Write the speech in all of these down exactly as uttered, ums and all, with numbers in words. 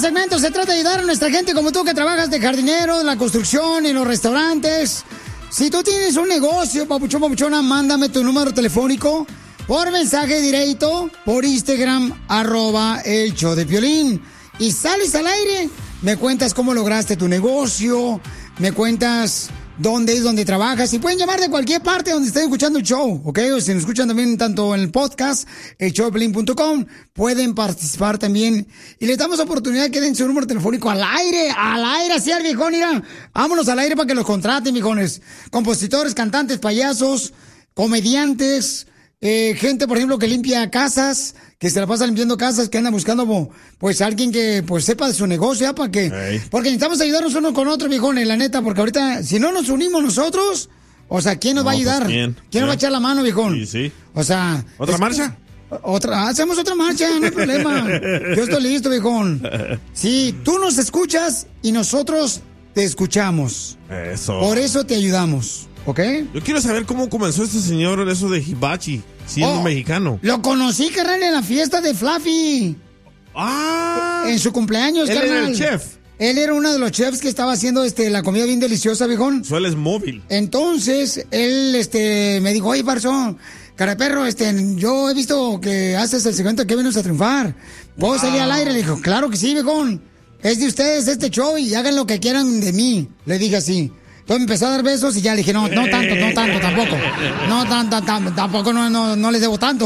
segmento se trata de ayudar a nuestra gente como tú que trabajas de jardinero, en la construcción, en los restaurantes. Si tú tienes un negocio, papuchón, papuchona, mándame tu número telefónico por mensaje directo, por Instagram, arroba el show de Piolín. Y sales al aire, me cuentas cómo lograste tu negocio, me cuentas dónde es donde trabajas. Y pueden llamar de cualquier parte donde estén escuchando el show, ¿ok? O si nos escuchan también tanto en el podcast, el show de piolín punto com, pueden participar también. Y les damos oportunidad que den su número telefónico al aire, al aire, así al viejón, mira. Vámonos al aire para que los contraten, viejones. Compositores, cantantes, payasos, comediantes, eh, gente, por ejemplo, que limpia casas, que se la pasa limpiando casas, que anda buscando, pues, alguien que, pues, sepa de su negocio, ¿ya? Para que, hey. Porque necesitamos ayudarnos unos con otros, viejones, la neta, porque ahorita, si no nos unimos nosotros, o sea, ¿quién nos no, va a ayudar? Pues, ¿quién? ¿Quién nos va a echar la mano, viejón? Sí, sí. O sea... ¿Otra es, marcha? Otra, hacemos otra marcha, no hay problema. Yo estoy listo, viejón. Sí, tú nos escuchas y nosotros te escuchamos. Eso. Por eso te ayudamos, ¿ok? Yo quiero saber cómo comenzó este señor eso de Hibachi, siendo oh, mexicano. Lo conocí, carnal, en la fiesta de Fluffy. Ah. En su cumpleaños, él carnal. Él era el chef. Él era uno de los chefs que estaba haciendo este la comida bien deliciosa, viejón. Su él es móvil. Entonces, él este me dijo, oye, Parzón, cara perro, este, yo he visto que haces el segmento que vienes a triunfar. ¿Puedo wow. salir al aire? Le dijo, claro que sí, viejón. Es de ustedes este show y hagan lo que quieran de mí. Le dije así. Entonces me empezó a dar besos y ya le dije, no, no tanto, no tanto, tampoco. No tanto, tam, tampoco, no, no, no les debo tanto.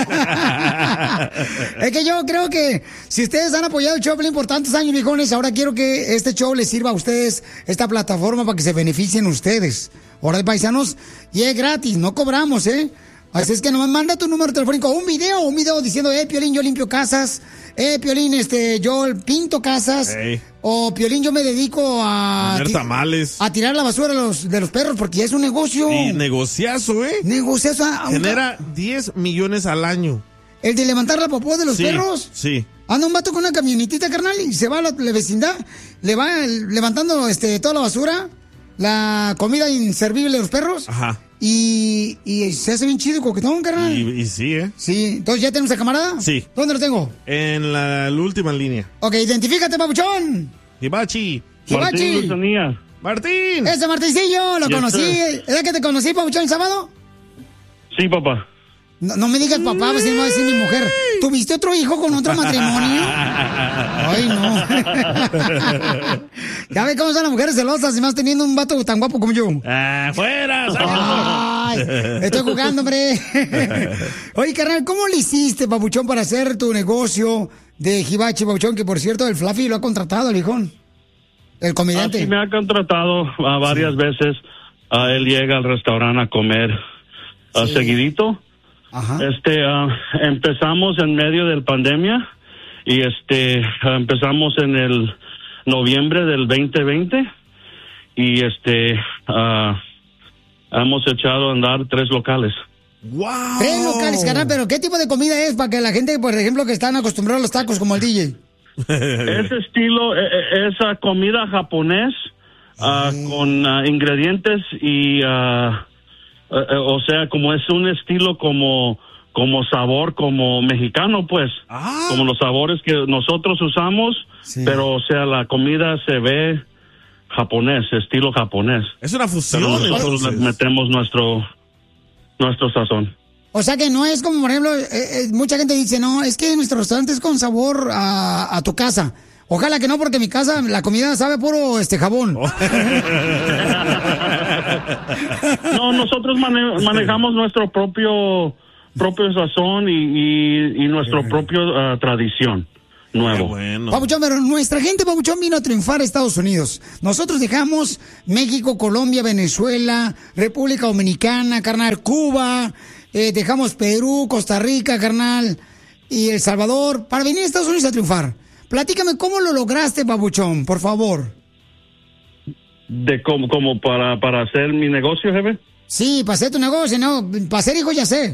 Es que yo creo que si ustedes han apoyado el show por tantos años, viejones, ahora quiero que este show les sirva a ustedes, esta plataforma, para que se beneficien ustedes. Ahora de paisanos, y es gratis, no cobramos, ¿eh? Así es que nomás manda tu número telefónico, un video, un video diciendo, eh, Piolín, yo limpio casas, eh, Piolín, este, yo pinto casas, hey. O Piolín, yo me dedico a... Vender tamales. A tirar la basura de los, de los perros, porque ya es un negocio. Y negociazo, ¿eh? Negociazo. Genera diez millones al año. ¿El de levantar la popó de los sí, perros? Sí. Anda un vato con una camionetita, carnal, y se va a la, la vecindad, le va levantando este, toda la basura, la comida inservible de los perros. Ajá. Y, y se hace bien chido y coquetón, carnal. Y, y sí, ¿eh? Sí. Entonces, ¿ya tenemos a camarada? Sí. ¿Dónde lo tengo? En la, la última línea. Ok, identifícate, papuchón. Hibachi. Hibachi. Martín. Martín. Ese Martincillo, lo yes, conocí. Sir. ¿Es que te conocí, papuchón, el sábado? Sí, papá. No, no me digas papá, si no va a decir mi mujer. ¿Tuviste otro hijo con otro matrimonio? Ay, no. Ya ve cómo son las mujeres celosas, y más teniendo un vato tan guapo como yo. ¡Ah, fuera! Ay, estoy jugando, hombre. Oye, carnal, ¿cómo le hiciste, papuchón, para hacer tu negocio de Hibachi, papuchón? Que, por cierto, el Fluffy lo ha contratado, el hijón. El comediante. Ah, sí, me ha contratado uh, varias sí. veces. Uh, él llega al restaurante a comer uh, sí. seguidito. Ajá. Este, uh, empezamos en medio de la pandemia y este, uh, empezamos en el noviembre del veinte veinte y este, uh, hemos echado a andar tres locales. ¡Wow! Tres locales, carnal, pero ¿qué tipo de comida es para que la gente, por ejemplo, que están acostumbrados a los tacos como el D J? Ese estilo, esa comida japonés uh, con uh, ingredientes y... Uh, Uh, o sea, como es un estilo como como sabor como mexicano, pues, ah. como los sabores que nosotros usamos, sí. pero o sea, la comida se ve japonés, estilo japonés. Es una fusión. Pero nosotros le metemos nuestro nuestro sazón. O sea que no es como, por ejemplo, eh, eh, mucha gente dice, no, es que nuestro restaurante es con sabor a, a tu casa. Ojalá que no, porque en mi casa la comida sabe puro este jabón. Oh. No, nosotros mane- manejamos nuestro propio propio sazón y, y, y nuestro propio uh, tradición nuevo. Bueno. Papuchón, pero nuestra gente, Papuchón, vino a triunfar a Estados Unidos. Nosotros dejamos México, Colombia, Venezuela, República Dominicana, carnal, Cuba, eh, dejamos Perú, Costa Rica, carnal, y El Salvador, para venir a Estados Unidos a triunfar. Platícame, ¿cómo lo lograste, Papuchón, por favor? ¿De cómo, cómo para, para hacer mi negocio, jefe? Sí, para hacer tu negocio, no, para ser hijo ya sé.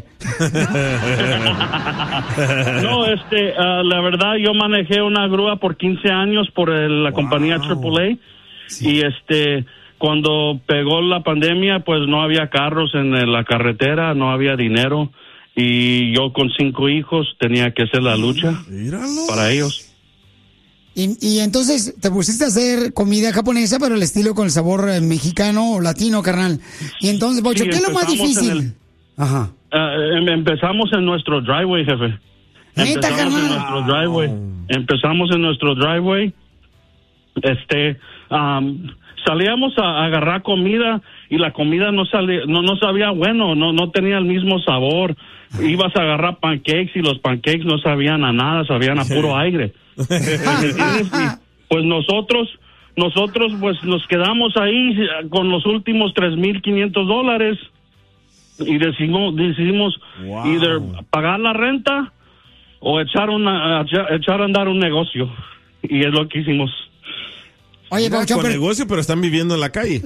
No, este, uh, la verdad, yo manejé una grúa por quince años por el, la wow. compañía triple A. Sí. Y este, cuando pegó la pandemia, pues no había carros en la carretera, no había dinero. Y yo con cinco hijos tenía que hacer la lucha Míralo. para ellos. Y, y entonces te pusiste a hacer comida japonesa, pero el estilo con el sabor eh, mexicano o latino, carnal. Y entonces, Paucho, Sí, ¿qué es lo más empezamos difícil? en el- Ajá. Uh, em- empezamos en nuestro driveway, jefe. ¿Neta, Empezamos en carnal? nuestro driveway. Empezamos en nuestro driveway. Este, um, salíamos a agarrar comida y la comida no salía, no, no sabía bueno, no, no tenía el mismo sabor. Ibas a agarrar pancakes y los pancakes no sabían a nada, sabían a puro aire. ¿Me entiendes? Y, pues nosotros, nosotros pues nos quedamos ahí con los últimos tres mil quinientos dólares y decidimos, decidimos Wow. either pagar la renta o echar una echar, echar a andar un negocio, y es lo que hicimos. Oye, Mira, Pauchón, con pero... negocio, pero están viviendo en la calle.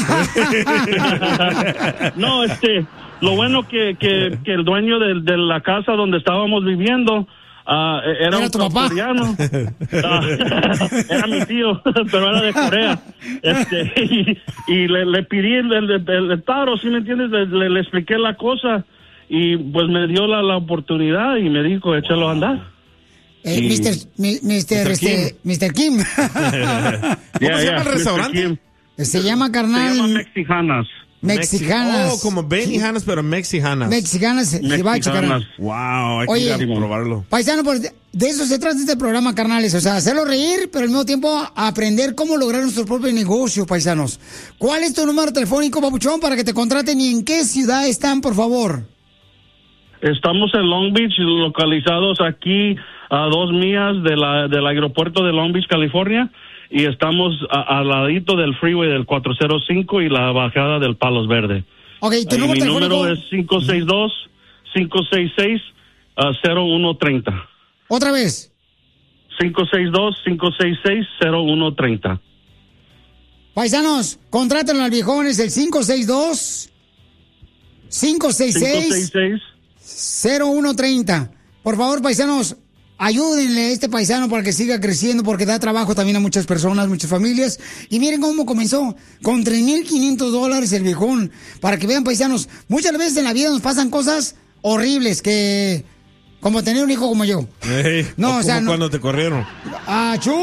No, este, lo bueno que, que, que el dueño de, de la casa donde estábamos viviendo ah, era, Era un tu papá. coreano. Ah, era mi tío, pero era de Corea. Este, y, y le, le pedí el, el, el, el paro, ¿sí me entiendes? Le, le, le expliqué la cosa y pues me dio la, la oportunidad y me dijo, échalo a andar. Eh, Y- mister, mi- mister, mister este, mister Kim. ¿Cómo Yeah, se llama yeah, el mister restaurante? Kim. Se llama, Se carnal, llama Mexicanas. Mexicanas. Oh, como Benijanas, pero Mexicanas. Mexicanas, hibachi, carnal. Mexicanas. Wow, hay que Oye. ir a probarlo. Paisano, pues, de de eso se trata este programa, carnales. O sea, hacerlo reír, pero al mismo tiempo aprender cómo lograr nuestro propio negocio, paisanos. ¿Cuál es tu número telefónico, papuchón, para que te contraten y en qué ciudad están, por favor? Estamos en Long Beach, localizados aquí a dos millas de la, del aeropuerto de Long Beach, California, y estamos a- al ladito del freeway del cuatrocientos cinco y la bajada del Palos Verde. Ok, tu Y número mi telefónico. número es cinco seis dos, cinco seis seis, cero uno tres cero. Otra vez. cinco seis dos, cinco seis seis, cero uno tres cero. Paisanos, contrátenlo al viejón, es el cinco seis dos, cinco seis seis, cinco seis seis. cero uno tres cero. Por favor, paisanos, ayúdenle a este paisano para que siga creciendo, porque da trabajo también a muchas personas, muchas familias. Y miren cómo comenzó, con tres mil quinientos dólares el viejón. Para que vean, paisanos, muchas veces en la vida nos pasan cosas horribles, que como tener un hijo como yo. Ey, No, o sea, como no- cuando te corrieron. ¡Achú!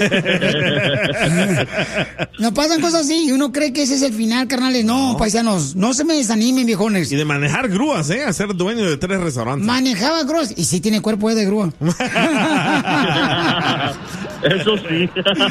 Nos pasan cosas así y uno cree que ese es el final, carnales. No, paisanos, no se me desanimen, viejones. Y de manejar grúas, ¿eh? A ser dueño de tres restaurantes. Manejaba grúas. Y sí tiene cuerpo de grúa. Eso sí.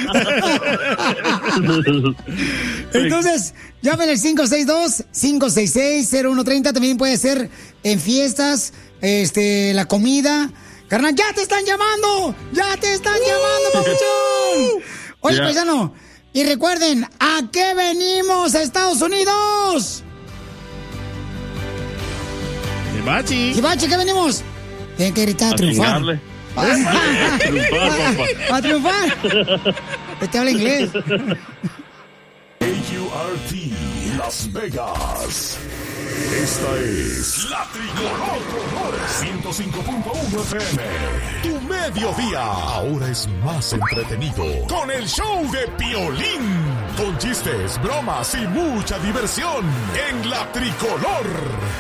Entonces, llamen al cinco seis dos, cinco seis seis, cero uno tres cero. También puede ser en fiestas, este, la comida. Carnal, ya te están llamando. Ya te están llamando, papuchón. Oye, Ya. paisano. Y recuerden, ¿a qué venimos a Estados Unidos? Hibachi. Hibachi, ¿qué venimos? Tienen que gritar a A triunfar. chingarle. A Triunfar, papá. a triunfar. Este habla inglés. A U R T Las Vegas. Esta es La Tricolor ciento cinco punto uno F M. Tu mediodía ahora es más entretenido con el show de Piolín. Con chistes, bromas y mucha diversión en La Tricolor.